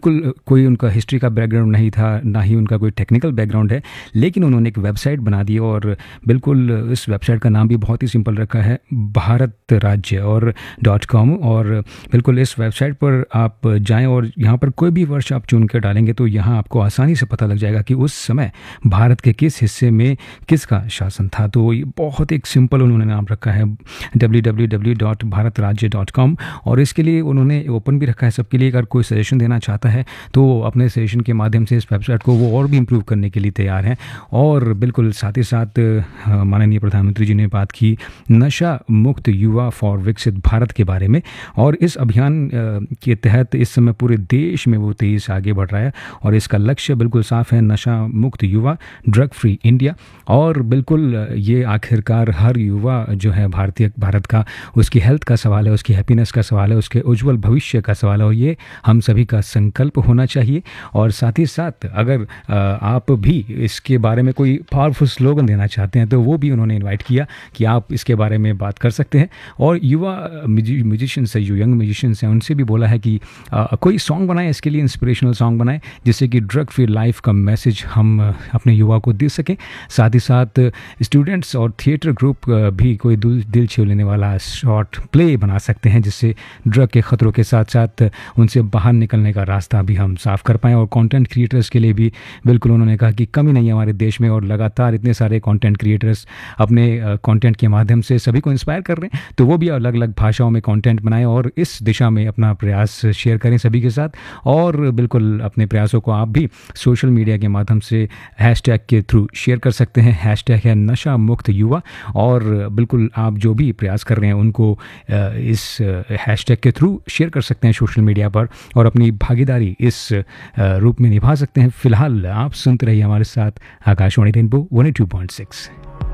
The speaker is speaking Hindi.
बिल्कुल कोई उनका हिस्ट्री का बैकग्राउंड नहीं था, ना ही उनका कोई टेक्निकल बैकग्राउंड है, लेकिन उन्होंने एक वेबसाइट बना दी और बिल्कुल इस वेबसाइट का नाम भी बहुत ही सिंपल रखा है, भारत राज्य और .com। और बिल्कुल इस वेबसाइट पर आप जाएं और यहाँ पर कोई भी वर्ष आप चुन कर डालेंगे तो यहाँ आपको आसानी से पता लग जाएगा कि उस समय भारत के किस हिस्से में किसका शासन था। तो ये बहुत एक सिंपल उन्होंने नाम रखा है, www.bharatradya.com। और इसके लिए उन्होंने ओपन भी रखा है सबके लिए, अगर कोई सजेशन देना चाहता है तो अपने सजेशन के माध्यम से इस वेबसाइट को वो और भी इम्प्रूव करने के लिए तैयार हैं। और बिल्कुल साथ ही साथ माननीय प्रधानमंत्री जी ने बात की नशा मुक्त युवा फॉर विकसित भारत के बारे में, और इस अभियान के तहत इस समय पूरे देश में वो तेजी से आगे बढ़ रहा है और इसका लक्ष्य बिल्कुल साफ है, नशा मुक्त युवा, ड्रग फ्री इंडिया। और बिल्कुल ये आखिरकार हर युवा जो है भारत का, उसकी हेल्थ का सवाल है, उसकी हैप्पीनेस का सवाल है, उसके उज्जवल भविष्य का सवाल है, और ये हम सभी का संकल्प होना चाहिए। और साथ ही साथ अगर आप भी इसके बारे में कोई पावरफुल स्लोगन देना चाहते हैं तो वो भी उन्होंने इनवाइट किया कि आप इसके बारे में बात कर सकते हैं। और युवा म्यूजिशियंस है, जो यंग म्यूजिशियंस हैं, उनसे भी बोला है कि कोई सॉन्ग बनाएं, इसके लिए इंस्पिरेशनल सॉन्ग बनाएं जिससे कि ड्रग फ्री लाइफ का मैसेज हम अपने युवा को दे सकें। साथ ही साथ स्टूडेंट्स और थिएटर ग्रुप भी कोई दिल छू लेने वाला शॉर्ट प्ले बना सकते हैं जिससे ड्रग के खतरों के साथ साथ उनसे बाहर निकलने का रास्ता भी हम साफ कर पाएँ। और कंटेंट क्रिएटर्स के लिए भी बिल्कुल उन्होंने कहा कि कमी नहीं है हमारे देश में, और लगातार इतने सारे कंटेंट क्रिएटर्स अपने कंटेंट के माध्यम से सभी को इंस्पायर कर रहे हैं, तो वो भी अलग अलग भाषाओं में कंटेंट बनाएं और इस दिशा में अपना प्रयास शेयर करें सभी के साथ। और बिल्कुल अपने प्रयासों को आप भी सोशल मीडिया के माध्यम से हैशटैग के थ्रू शेयर कर सकते हैं। हैशटैग है नशा मुक्त युवा, और बिल्कुल आप जो भी प्रयास कर रहे हैं उनको इस हैशटैग के थ्रू शेयर कर सकते हैं सोशल मीडिया पर और अपनी भागीदारी इस रूप में निभा सकते हैं। फिलहाल आप सुनते रहिए हमारे साथ आकाशवाणी रेनबो 102.6।